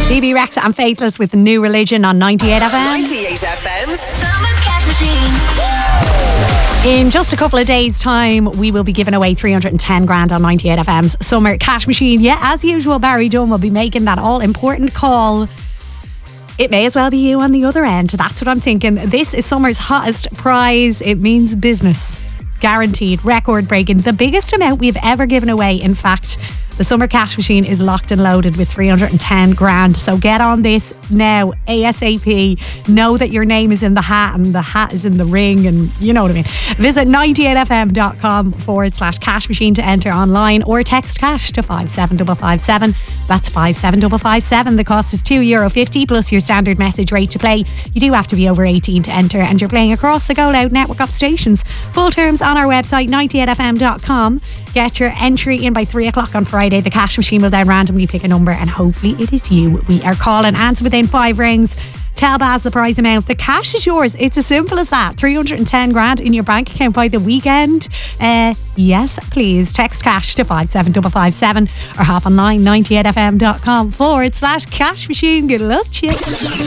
BB Rexa and Faithless with New Religion on 98 FM. 98 FM's Summer Cash Machine. In just a couple of days' time, we will be giving away 310 grand on 98 FM's Summer Cash Machine. Yeah, as usual, Barry Dunn will be making that all-important call. It may as well be you on the other end. That's what I'm thinking. This is summer's hottest prize. It means business. Guaranteed, record-breaking. The biggest amount we've ever given away, in fact. The Summer Cash Machine is locked and loaded with 310 grand. So get on this now, ASAP. Know that your name is in the hat and the hat is in the ring, and you know what I mean. Visit 98fm.com/cash machine to enter online, or text cash to 57557. That's 57557. The cost is €2.50 plus your standard message rate to play. You do have to be over 18 to enter, and you're playing across the Go Loud network of stations. Full terms on our website, 98fm.com. Get your entry in by 3 o'clock on Friday. The cash machine will then randomly pick a number, and hopefully it is you we are calling. Answer within 5 rings. Tell Baz the prize amount. The cash is yours. It's as simple as that. 310 grand in your bank account by the weekend. Yes, please. Text cash to 57557 or hop online 98fm.com/cash machine. Good luck to you.